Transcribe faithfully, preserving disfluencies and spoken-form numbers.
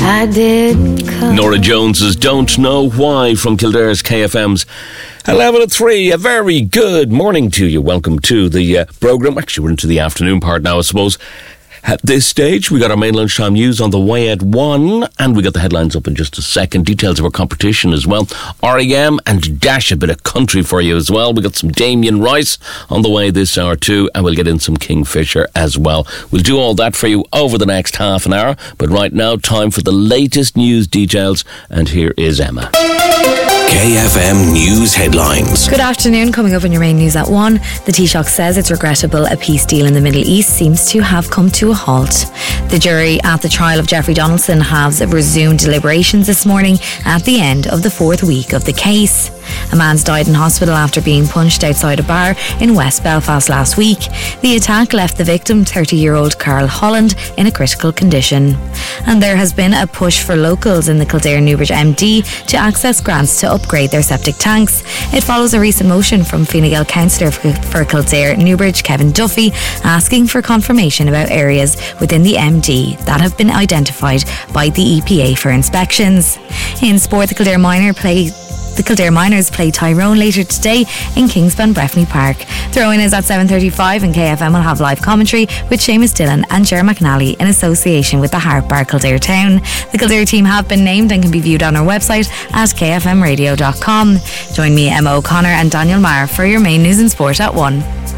I didn't come. Nora Jones's Don't Know Why from Kildare's K F M's eleven at three. A very good morning to you. Welcome to the uh, programme. Actually, we're into the afternoon part now, I suppose. At this stage, we got our main lunchtime news on the way at one, and we got the headlines up in just a second. Details of our competition as well. R E M and Dash, a bit of country for you as well. We got some Damien Rice on the way this hour too, and we'll get in some Kingfisher as well. We'll do all that for you over the next half an hour, but right now, time for the latest news details, and here is Emma. K F M News Headlines. Good afternoon. Coming up in your main news at one, the Taoiseach says it's regrettable a peace deal in the Middle East seems to have come to a halt. The jury at the trial of Jeffrey Donaldson has resumed deliberations this morning at the end of the fourth week of the case. A man's died in hospital after being punched outside a bar in West Belfast last week. The attack left the victim, thirty-year-old Carl Holland, in a critical condition. And there has been a push for locals in the Kildare-Newbridge M D to access grants to upgrade their septic tanks. It follows a recent motion from Fine Gael councillor for Kildare-Newbridge, Kevin Duffy, asking for confirmation about areas within the M D that have been identified by the E P A for inspections. In sport, the Kildare Minor play The Kildare Miners play Tyrone later today in Kingspan Breffni Park. Throw-in is at seven thirty-five, and K F M will have live commentary with Seamus Dillon and Ger McNally in association with the Harp Bar Kildare Town. The Kildare team have been named and can be viewed on our website at k f m radio dot com. Join me, Emma O'Connor and Daniel Maher for your main news and sport at one.